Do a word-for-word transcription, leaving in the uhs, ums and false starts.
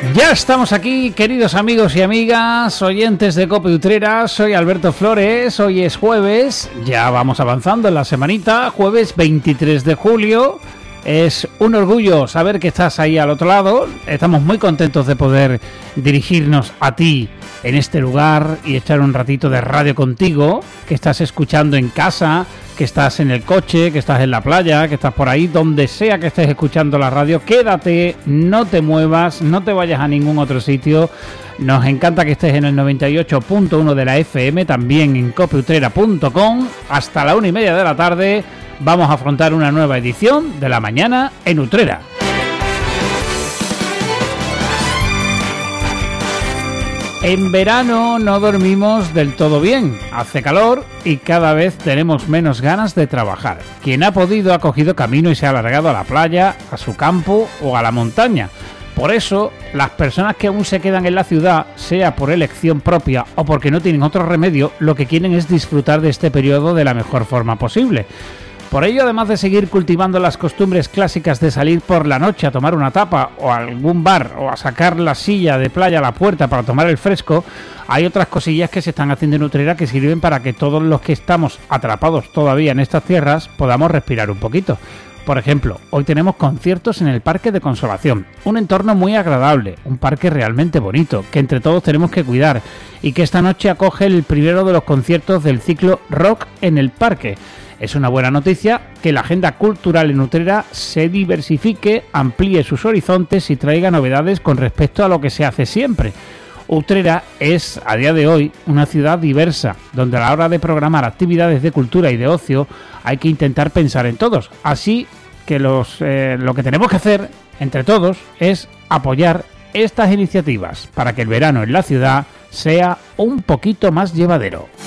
Ya estamos aquí, queridos amigos y amigas, oyentes de COPE Utrera. Soy Alberto Flores, hoy es jueves, ya vamos avanzando en la semanita, jueves veintitrés de julio. Es un orgullo saber que estás ahí al otro lado. Estamos muy contentos de poder dirigirnos a ti en este lugar y echar un ratito de radio contigo, que estás escuchando en casa, que estás en el coche, que estás en la playa, que estás por ahí, donde sea que estés escuchando la radio. Quédate, no te muevas, no te vayas a ningún otro sitio. Nos encanta que estés en el noventa y ocho punto uno de la F M, también en cope utrera punto com. Hasta la una y media de la tarde vamos a afrontar una nueva edición de La Mañana en Utrera. En verano no dormimos del todo bien, hace calor y cada vez tenemos menos ganas de trabajar. Quien ha podido ha cogido camino y se ha alargado a la playa, a su campo o a la montaña. Por eso, las personas que aún se quedan en la ciudad, sea por elección propia o porque no tienen otro remedio, lo que quieren es disfrutar de este periodo de la mejor forma posible. Por ello, además de seguir cultivando las costumbres clásicas de salir por la noche a tomar una tapa o a algún bar o a sacar la silla de playa a la puerta para tomar el fresco, hay otras cosillas que se están haciendo en Utrera que sirven para que todos los que estamos atrapados todavía en estas tierras podamos respirar un poquito. Por ejemplo, hoy tenemos conciertos en el Parque de Consolación, un entorno muy agradable, un parque realmente bonito, que entre todos tenemos que cuidar y que esta noche acoge el primero de los conciertos del ciclo Rock en el Parque. Es una buena noticia que la agenda cultural en Utrera se diversifique, amplíe sus horizontes y traiga novedades con respecto a lo que se hace siempre. Utrera es, a día de hoy, una ciudad diversa, donde a la hora de programar actividades de cultura y de ocio hay que intentar pensar en todos. Así que los, eh, lo que tenemos que hacer, entre todos, es apoyar estas iniciativas para que el verano en la ciudad sea un poquito más llevadero.